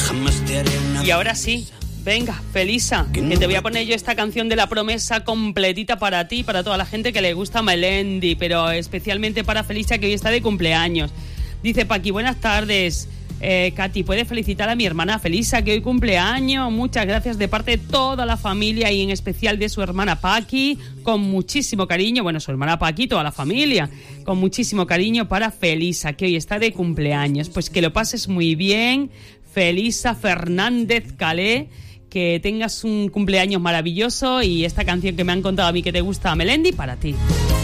Y ahora sí, venga, Felisa, que te voy a poner yo esta canción de La Promesa completita para ti, para toda la gente que le gusta Melendi, pero especialmente para Felisa, que hoy está de cumpleaños. Dice Paqui, buenas tardes. Katy, ¿puedes felicitar a mi hermana Felisa, que hoy cumpleaños? Muchas gracias de parte de toda la familia y en especial de su hermana Paqui, con muchísimo cariño. Bueno, su hermana Paqui, toda la familia, con muchísimo cariño para Felisa, que hoy está de cumpleaños. Pues que lo pases muy bien, Felisa Fernández Calé, que tengas un cumpleaños maravilloso y esta canción que me han contado a mí que te gusta, Melendi, para ti.